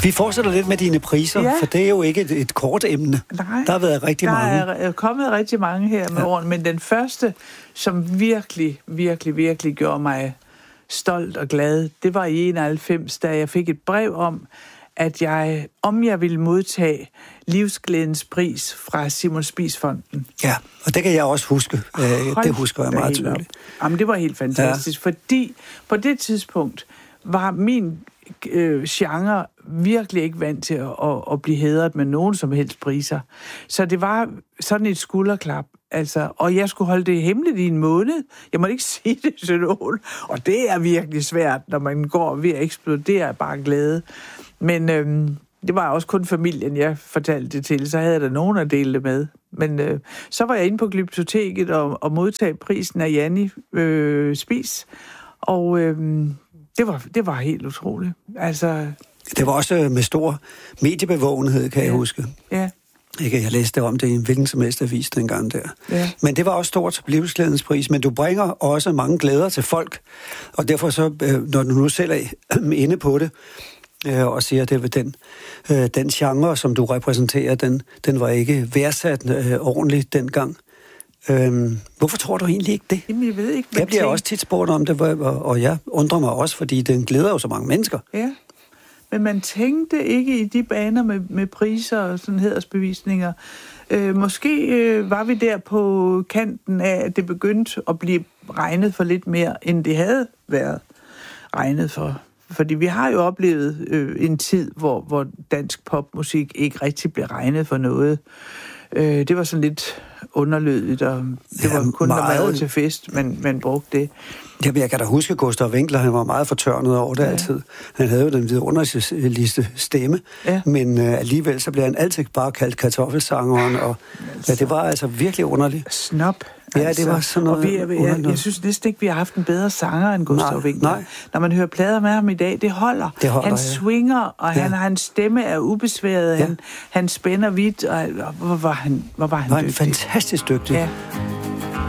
Vi fortsætter lidt med dine priser, for det er jo ikke et kort emne. Nej, der har været rigtig mange. Der er kommet rigtig mange her med årene, men den første, som virkelig gjorde mig stolt og glad, det var i 91, da jeg fik et brev om, at jeg ville modtage Livsglædens pris fra Simon Spies Fonden. Ja, og det kan jeg også huske. Det husker jeg meget tydeligt. Jamen, det var helt fantastisk, fordi på det tidspunkt var min genre virkelig ikke vant til at blive hædret med nogen som helst priser. Så det var sådan et skulderklap. Altså, og jeg skulle holde det hemmeligt i en måned. Jeg måtte ikke sige det til nogen. Og det er virkelig svært, når man går ved at eksplodere bare glæde. Men det var også kun familien, jeg fortalte det til. Så havde jeg da nogen at dele det med. Men så var jeg inde på Glyptoteket og modtag prisen af Janni Spies. Og det var helt utroligt. Altså, det var også med stor mediebevågenhed, kan jeg huske. Ja. Jeg læste om det i en hvilken som helst avis dengang der. Ja. Men det var også stort Livsglædens pris, men du bringer også mange glæder til folk. Og derfor så, når du nu selv er inde på det, og siger, at det var den genre, som du repræsenterer, den var ikke værdsat ordentligt dengang. Hvorfor tror du egentlig ikke det? Jamen, jeg ved ikke. Jeg bliver også tit spurgt om det, og jeg undrer mig også, fordi den glæder jo så mange mennesker. Ja, men man tænkte ikke i de baner med priser og sådan hædersbevisninger. Måske var vi der på kanten af, at det begyndte at blive regnet for lidt mere, end det havde været regnet for. Fordi vi har jo oplevet en tid, hvor dansk popmusik ikke rigtig blev regnet for noget. Det var sådan lidt underlødigt, og det var kun, når man var til fest, man brugte det. Jamen, jeg kan da huske Gustav Winkler, han var meget fortørnet over det altid. Han havde jo den vidunderlige stemme, men alligevel så blev han altid bare kaldt kartoffelsangeren, og det var altså virkelig underligt. Snop. Ja, det var sådan noget. Og jeg synes næsten ikke, vi har haft en bedre sanger end Gustav Winkler. Nej. Når man hører plader med ham i dag, det holder. Han swinger, og hans stemme er ubesværet. Han spænder vidt, og hvor var han dygtig. Fantastisk dygtig. Ja.